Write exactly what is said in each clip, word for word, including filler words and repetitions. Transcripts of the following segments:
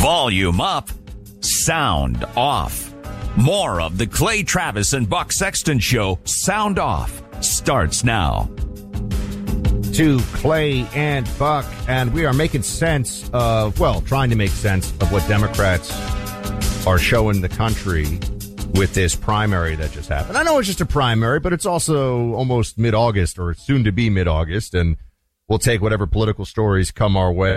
Volume up, sound off. More of the Clay Travis and Buck Sexton Show, Sound Off, starts now. To Clay and Buck, and we are making sense of, well, trying to make sense of what Democrats are showing the country with this primary that just happened. I know it's just a primary, but it's also almost mid-August or soon to be mid-August, and we'll take whatever political stories come our way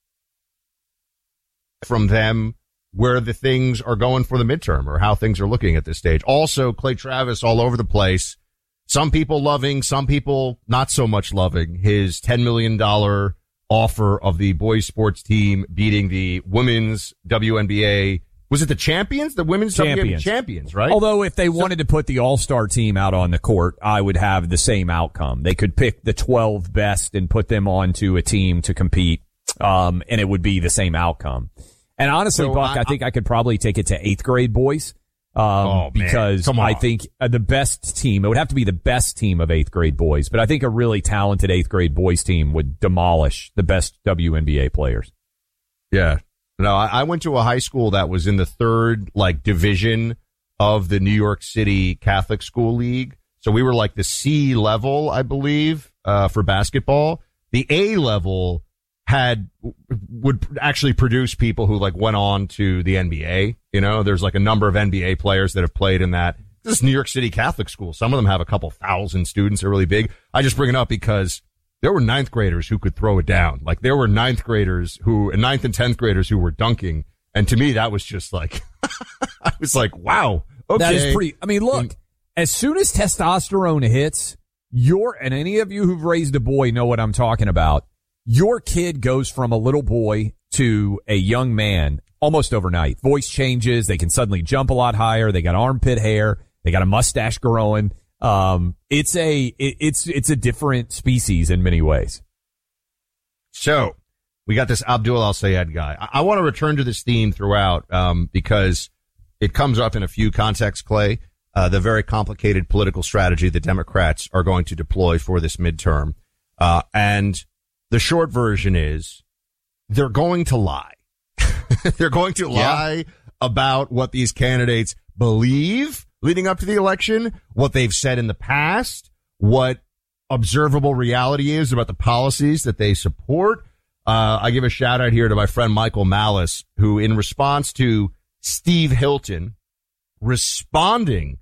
from them, where the things are going for the midterm or how things are looking at this stage. Also, Clay Travis all over the place. Some people loving, some people not so much loving his ten million dollars offer of the boys sports team beating the women's W N B A. Was it the champions? The women's champions, W N B A champions, right? Although if they so, wanted to put the all-star team out on the court, I would have the same outcome. They could pick the twelve best and put them onto a team to compete, um, and it would be the same outcome. And honestly, so Buck, I, I think I could probably take it to eighth grade boys. Um, oh, because I think uh, the best team, it would have to be the best team of eighth grade boys, but I think a really talented eighth grade boys team would demolish the best W N B A players. Yeah. No, I, I went to a high school that was in the third, like, division of the New York City Catholic School League. So we were like the C level, I believe, uh, for basketball. The A level had, would actually produce people who like went on to the N B A. You know, there's like a number of N B A players that have played in that. This is New York City Catholic school. Some of them have a couple thousand students. They're really big. I just bring it up because there were ninth graders who could throw it down. Like there were ninth graders who, ninth and tenth graders who were dunking. And to me, that was just like, I was like, wow. Okay. That is pretty, I mean, look, and, as soon as testosterone hits, you're, and any of you who've raised a boy know what I'm talking about. Your kid goes from a little boy to a young man almost overnight. Voice changes. They can suddenly jump a lot higher. They got armpit hair. They got a mustache growing. Um, it's a, it, it's, it's a different species in many ways. So we got this Abdul Al-Sayed guy. I, I want to return to this theme throughout, um, because it comes up in a few contexts, Clay, uh, the very complicated political strategy the Democrats are going to deploy for this midterm. Uh, and the short version is they're going to lie. They're going to lie yeah. about what these candidates believe leading up to the election, what they've said in the past, what observable reality is about the policies that they support. Uh, I give a shout out here to my friend Michael Malice, who in response to Steve Hilton responding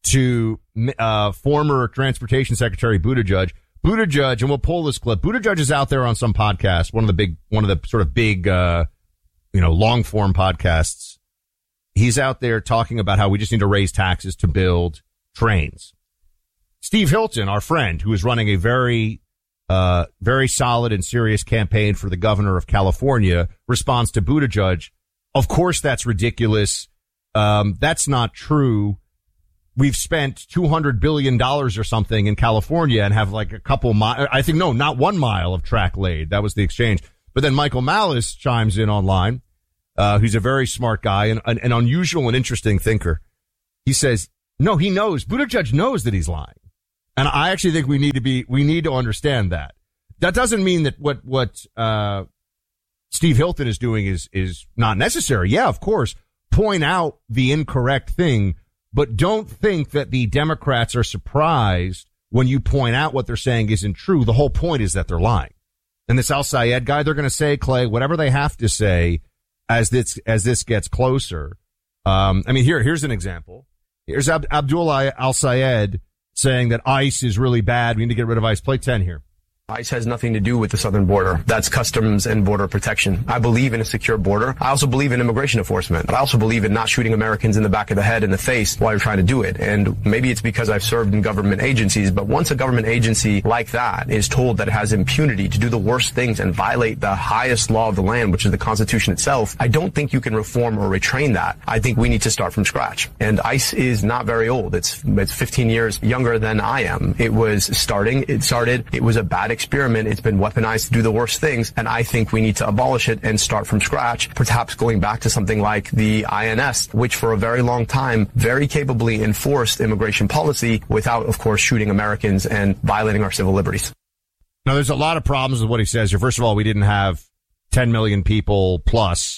to uh former Transportation Secretary Buttigieg, Buttigieg, and we'll pull this clip. Buttigieg is out there on some podcast, one of the big, one of the sort of big, uh, you know, long form podcasts. He's out there talking about how we just need to raise taxes to build trains. Steve Hilton, our friend, who is running a very, uh, very solid and serious campaign for the governor of California, responds to Buttigieg. Of course, that's ridiculous. Um, that's not true. We've spent two hundred billion dollars or something in California and have like a couple miles. I think, no, not one mile of track laid. That was the exchange. But then Michael Malice chimes in online, uh, who's a very smart guy and an, an unusual and interesting thinker. He says, no, he knows. Buttigieg knows that he's lying. And I actually think we need to be, we need to understand that. That doesn't mean that what, what, uh, Steve Hilton is doing is, is not necessary. Yeah, of course. Point out the incorrect thing. But don't think that the Democrats are surprised when you point out what they're saying isn't true. The whole point is that they're lying. And this Al-Sayed guy, they're going to say, Clay, whatever they have to say as this, as this gets closer. Um, I mean, here, here's an example. Here's Ab- Abdul Al-Sayed saying that ICE is really bad. We need to get rid of ICE. Play ten here. ICE has nothing to do with the southern border. That's customs and border protection. I believe in a secure border. I also believe in immigration enforcement. I also believe in not shooting Americans in the back of the head and the face while you're trying to do it. And maybe it's because I've served in government agencies, but once a government agency like that is told that it has impunity to do the worst things and violate the highest law of the land, which is the Constitution itself, I don't think you can reform or retrain that. I think we need to start from scratch. And ICE is not very old. It's, it's fifteen years younger than I am. It was starting, it started, it was a bad experiment. It's been weaponized to do the worst things, and I think we need to abolish it and start from scratch, perhaps going back to something like the I N S, which for a very long time very capably enforced immigration policy without, of course, shooting Americans and violating our civil liberties. Now, there's a lot of problems with what he says here. First of all, we didn't have ten million people plus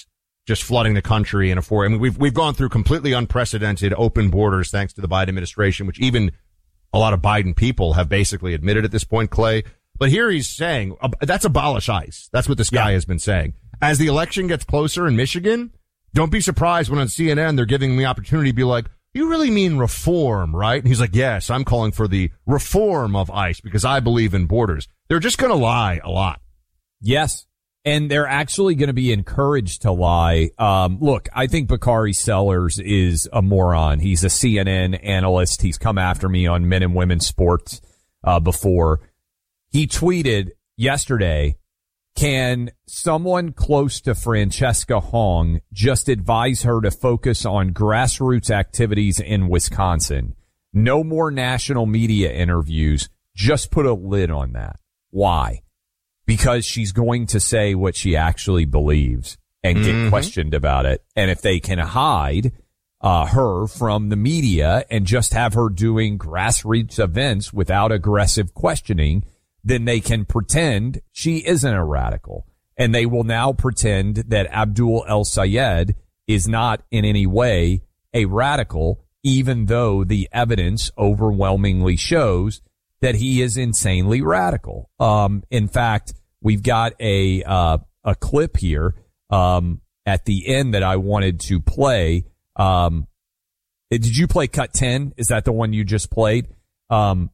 just flooding the country in a four. I mean, we've we've gone through completely unprecedented open borders thanks to the Biden administration, which even a lot of Biden people have basically admitted at this point, Clay. But here he's saying uh, that's abolish ICE. That's what this guy yeah. has been saying. As the election gets closer in Michigan, don't be surprised when on C N N they're giving him the opportunity to be like, you really mean reform, right? And he's like, yes, I'm calling for the reform of ICE because I believe in borders. They're just going to lie a lot. Yes. And they're actually going to be encouraged to lie. Um, look, I think Bakari Sellers is a moron. He's a C N N analyst. He's come after me on men and women's sports uh, before. He tweeted yesterday, can someone close to Francesca Hong just advise her to focus on grassroots activities in Wisconsin? No more national media interviews. Just put a lid on that. Why? Because she's going to say what she actually believes and get mm-hmm. questioned about it. And if they can hide uh, her from the media and just have her doing grassroots events without aggressive questioning, then they can pretend she isn't a radical. And they will now pretend that Abdul El-Sayed is not in any way a radical, even though the evidence overwhelmingly shows that he is insanely radical. Um, in fact, we've got a, uh, a clip here, um, at the end that I wanted to play. Um, did you play cut ten? Is that the one you just played? Um,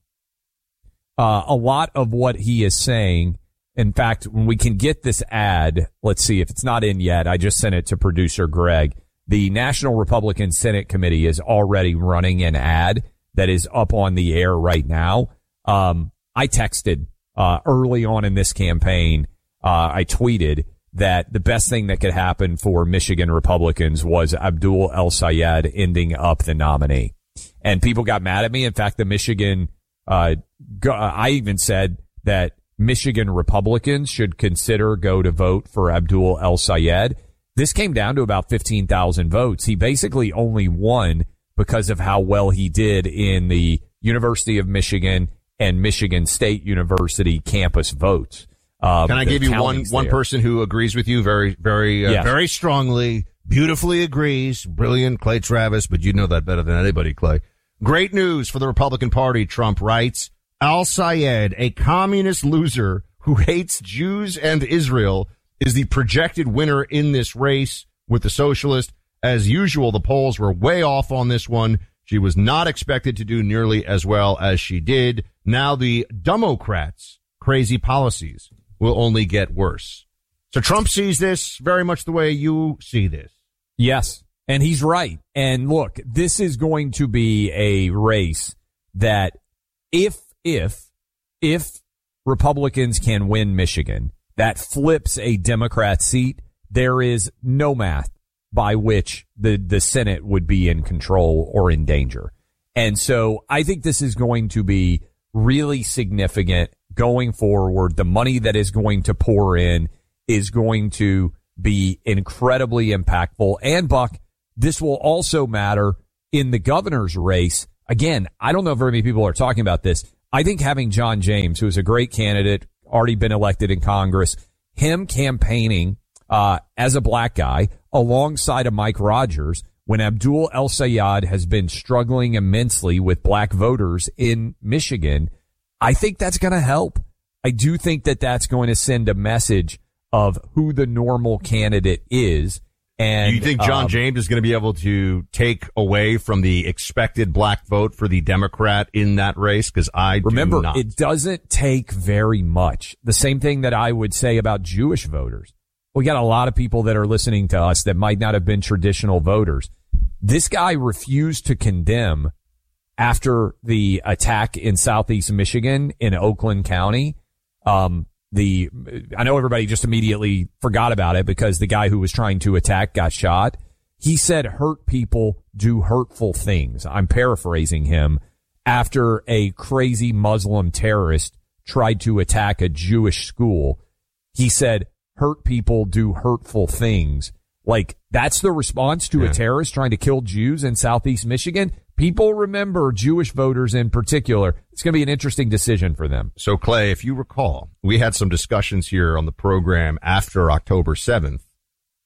uh, a lot of what he is saying. In fact, when we can get this ad, let's see if it's not in yet. I just sent it to producer Greg. The National Republican Senate Committee is already running an ad that is up on the air right now. Um, I texted, uh, early on in this campaign, uh, I tweeted that the best thing that could happen for Michigan Republicans was Abdul El-Sayed ending up the nominee. And people got mad at me. In fact, the Michigan, uh, go, I even said that Michigan Republicans should consider go to vote for Abdul El-Sayed. This came down to about fifteen thousand votes. He basically only won because of how well he did in the University of Michigan and Michigan State University campus votes. Um, Can I give you one, one person who agrees with you very, very, uh, yes. very strongly, beautifully agrees? Brilliant, Clay Travis, but you know that better than anybody, Clay. Great news for the Republican Party, Trump writes. Al-Sayed, a communist loser who hates Jews and Israel, is the projected winner in this race with the socialist. As usual, the polls were way off on this one. She was not expected to do nearly as well as she did. Now the Democrats' crazy policies will only get worse. So Trump sees this very much the way you see this. Yes, and he's right. And look, this is going to be a race that if, if, if Republicans can win Michigan, that flips a Democrat seat. There is no math by which the, the Senate would be in control or in danger. And so I think this is going to be really significant going forward. The money that is going to pour in is going to be incredibly impactful. And Buck, this will also matter in the governor's race. Again, I don't know if very many people are talking about this. I think having John James, who is a great candidate, already been elected in Congress, him campaigning uh as a black guy alongside of Mike Rogers when Abdul El-Sayed has been struggling immensely with black voters in Michigan, I think that's going to help. I do think that that's going to send a message of who the normal candidate is. And do you think John um, James is going to be able to take away from the expected black vote for the Democrat in that race? Because I do remember not. It doesn't take very much. The same thing that I would say about Jewish voters. We got a lot of people that are listening to us that might not have been traditional voters. This guy refused to condemn after the attack in Southeast Michigan in Oakland County. Um, the, I know everybody just immediately forgot about it because the guy who was trying to attack got shot. He said hurt people do hurtful things. I'm paraphrasing him after a crazy Muslim terrorist tried to attack a Jewish school. He said, hurt people do hurtful things. Like, that's the response to yeah. a terrorist trying to kill Jews in Southeast Michigan. People remember Jewish voters in particular. It's going to be an interesting decision for them. So, Clay, if you recall, we had some discussions here on the program after October seventh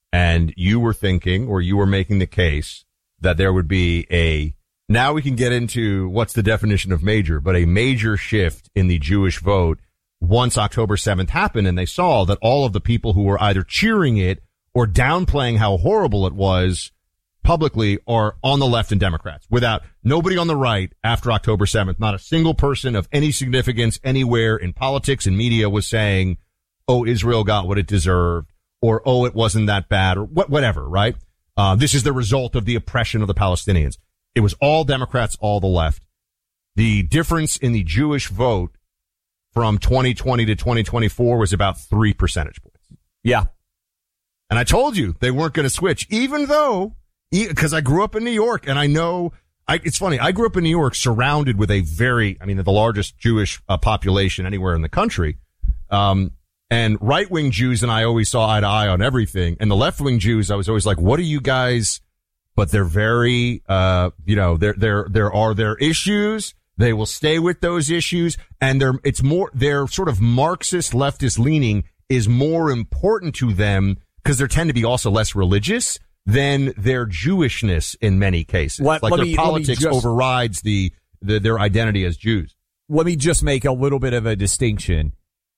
and you were thinking, or you were making the case that there would be a, now we can get into what's the definition of major, but a major shift in the Jewish vote once October seventh happened, and they saw that all of the people who were either cheering it or downplaying how horrible it was publicly are on the left and Democrats, without nobody on the right after October seventh. Not a single person of any significance anywhere in politics and media was saying, oh, Israel got what it deserved, or oh, it wasn't that bad, or what, whatever, right? Uh, this is the result of the oppression of the Palestinians. It was all Democrats, all the left. The difference in the Jewish vote from twenty twenty to twenty twenty-four was about three percentage points. Yeah. And I told you they weren't going to switch, even though, because I grew up in New York, and I know, I, it's funny, I grew up in New York surrounded with a very, I mean, the largest Jewish uh, population anywhere in the country. Um, and right-wing Jews and I always saw eye to eye on everything. And the left-wing Jews, I was always like, what are you guys? But they're very, uh, you know, there, there, there are their issues. They will stay with those issues, and they're, it's more, their sort of Marxist leftist leaning is more important to them because they tend to be also less religious than their Jewishness in many cases. Let, like let their me, politics just, overrides the, the, their identity as Jews. Let me just make a little bit of a distinction,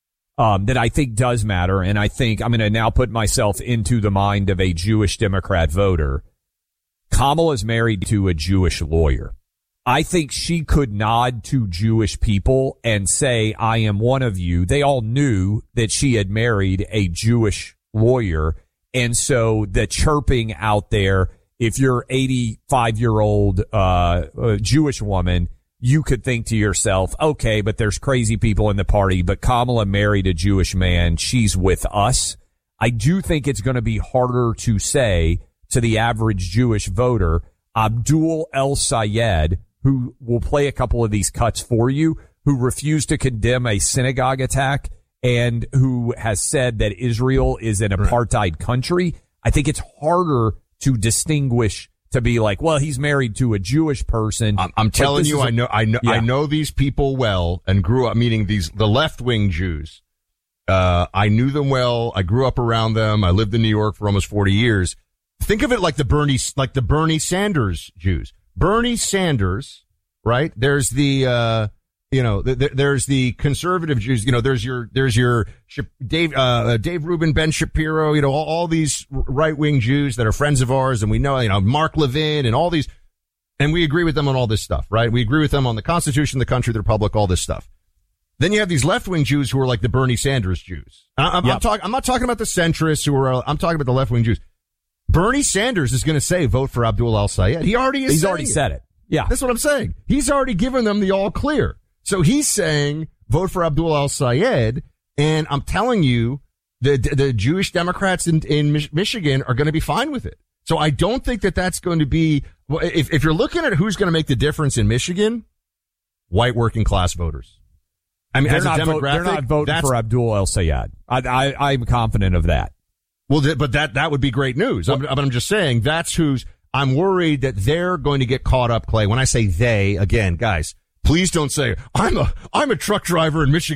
um, that I think does matter. And I think I'm going to now put myself into the mind of a Jewish Democrat voter. Kamala's married to a Jewish lawyer. I think she could nod to Jewish people and say, I am one of you. They all knew that she had married a Jewish lawyer. And so the chirping out there, if you're eighty-five year old, uh, uh, Jewish woman, you could think to yourself, okay, but there's crazy people in the party, but Kamala married a Jewish man. She's with us. I do think it's going to be harder to say to the average Jewish voter, Abdul El-Sayed, who will play a couple of these cuts for you, who refused to condemn a synagogue attack and who has said that Israel is an apartheid country. I think it's harder to distinguish, to be like, well, he's married to a Jewish person. I'm, I'm telling you, a, I know, I know, yeah. I know these people well and grew up, meaning these, the left-wing Jews. Uh, I knew them well. I grew up around them. I lived in New York for almost forty years. Think of it like the Bernie, like the Bernie Sanders Jews. Bernie Sanders, right? There's the, uh, you know, th- there's the conservative Jews. You know, there's your, there's your Dave, uh, Dave Rubin, Ben Shapiro, you know, all, all these right-wing Jews that are friends of ours. And we know, you know, Mark Levin and all these, and we agree with them on all this stuff, right? We agree with them on the Constitution, the country, the Republic, all this stuff. Then you have these left-wing Jews who are like the Bernie Sanders Jews. I, I'm, yep. I'm talking, I'm not talking about the centrists who are, I'm talking about the left-wing Jews. Bernie Sanders is going to say vote for Abdul El-Sayed. He already is. He's already it. said it. Yeah. That's what I'm saying. He's already given them the all clear. So he's saying vote for Abdul El-Sayed. And I'm telling you, the, the Jewish Democrats in, in Michigan are going to be fine with it. So I don't think that that's going to be, if, if you're looking at who's going to make the difference in Michigan, white working class voters. I mean, they're as not a demographic, vote, they're not voting for Abdul El-Sayed. I, I, I'm confident of that. Well, th- but that, that would be great news. I'm, I'm just saying that's who's, I'm worried that they're going to get caught up, Clay. When I say they, again, guys, please don't say, I'm a, I'm a truck driver in Michigan.